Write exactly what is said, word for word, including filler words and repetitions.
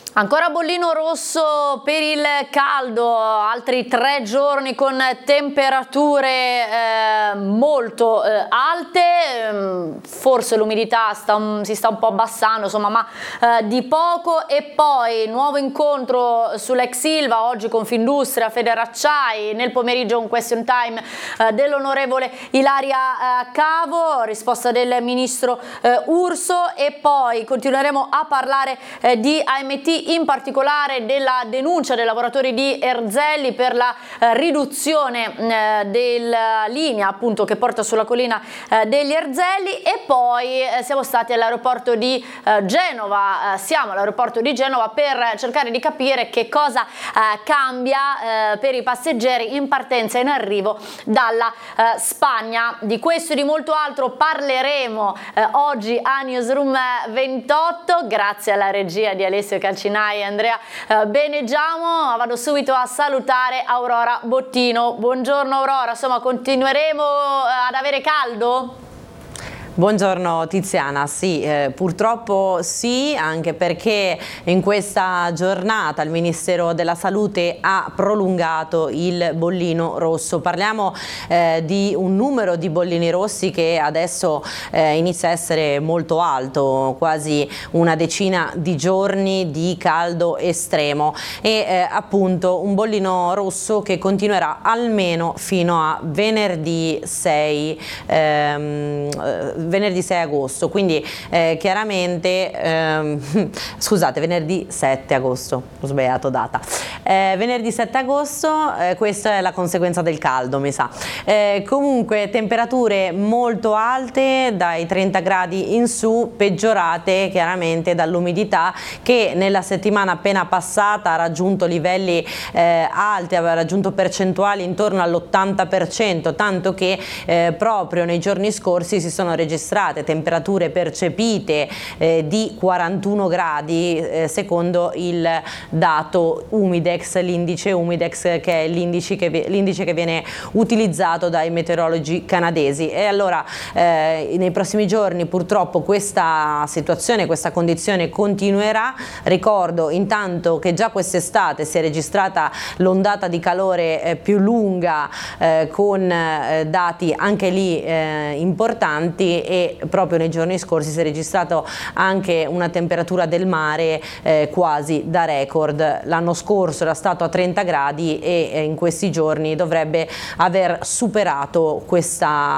Ancora bollino rosso per il caldo, altri tre giorni con temperature eh, molto eh, alte, forse l'umidità si sta un po' abbassando, insomma, ma eh, di poco. E poi nuovo incontro sull'ex Ilva, oggi Confindustria, Federacciai, nel pomeriggio un question time eh, dell'onorevole Ilaria eh, Cavo, risposta del ministro eh, Urso, e poi continueremo a parlare eh, di A M T, in particolare della denuncia dei lavoratori di Erzelli per la eh, riduzione eh, della linea appunto che porta sulla collina eh, degli Erzelli. E poi eh, siamo stati all'aeroporto di eh, Genova, eh, siamo all'aeroporto di Genova per cercare di capire che cosa eh, cambia eh, per i passeggeri in partenza e in arrivo dalla eh, Spagna. Di questo e di molto altro parleremo eh, oggi a Newsroom ventotto, grazie alla regia di Alessio Calcinai e Andrea eh, Benegiamo. Vado subito a salutare Aurora Bottino. Buongiorno Aurora, insomma continueremo ad avere caldo? Buongiorno Tiziana, sì, eh, purtroppo sì, anche perché in questa giornata il Ministero della Salute ha prolungato il bollino rosso. Parliamo eh, di un numero di bollini rossi che adesso eh, inizia a essere molto alto, quasi una decina di giorni di caldo estremo, e eh, appunto un bollino rosso che continuerà almeno fino a venerdì sei ehm, venerdì sei agosto, quindi eh, chiaramente ehm, scusate, venerdì sette agosto, ho sbagliato data, eh, venerdì sette agosto, eh, questa è la conseguenza del caldo, mi sa. Eh, comunque temperature molto alte, dai trenta gradi in su, peggiorate chiaramente dall'umidità che nella settimana appena passata ha raggiunto livelli eh, alti, aveva raggiunto percentuali intorno all'ottanta per cento, tanto che eh, proprio nei giorni scorsi si sono registrate temperature percepite eh, di quarantuno gradi eh, secondo il dato Umidex, l'indice Umidex, che è l'indice che, l'indice che viene utilizzato dai meteorologi canadesi. E allora eh, nei prossimi giorni purtroppo questa situazione, questa condizione continuerà. Ricordo intanto che già quest'estate si è registrata l'ondata di calore eh, più lunga eh, con eh, dati anche lì eh, importanti, e proprio nei giorni scorsi si è registrato anche una temperatura del mare eh, quasi da record. L'anno scorso era stato a trenta gradi e eh, in questi giorni dovrebbe aver superato questa